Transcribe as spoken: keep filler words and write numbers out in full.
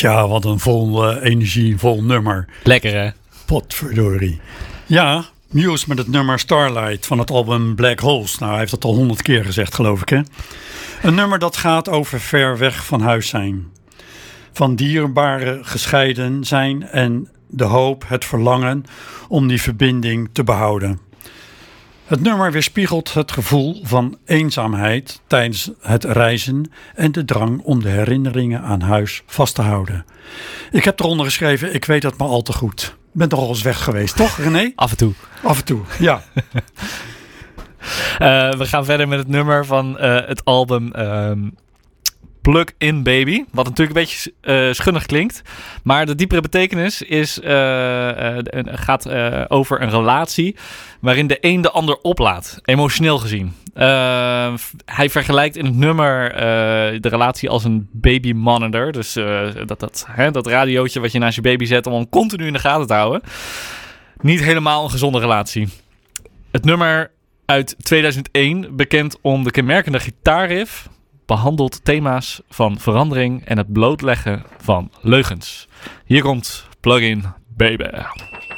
Tja, wat een vol uh, energie, vol nummer. Lekker hè? Potverdorie. Ja, Muse met het nummer Starlight van het album Black Holes. Nou, hij heeft dat al honderd keer gezegd, geloof ik, hè? Een nummer dat gaat over ver weg van huis zijn. Van dierbaren gescheiden zijn en de hoop, het verlangen om die verbinding te behouden. Het nummer weerspiegelt het gevoel van eenzaamheid tijdens het reizen en de drang om de herinneringen aan huis vast te houden. Ik heb eronder geschreven, ik weet dat maar al te goed. Ik ben toch al eens weg geweest, toch René? Af en toe. Af en toe, ja. uh, we gaan verder met het nummer van uh, het album um, Plug-in Baby. Wat natuurlijk een beetje uh, schunnig klinkt. Maar de diepere betekenis is, uh, uh, gaat uh, over een relatie waarin de een de ander oplaat. Emotioneel gezien. Uh, hij vergelijkt in het nummer uh, de relatie als een baby monitor. Dus uh, dat, dat, hè, dat radiootje wat je naast je baby zet om hem continu in de gaten te houden. Niet helemaal een gezonde relatie. Het nummer uit tweeduizend één, bekend om de kenmerkende gitaarriff, behandelt thema's van verandering en het blootleggen van leugens. Hier komt Plug-in Baby.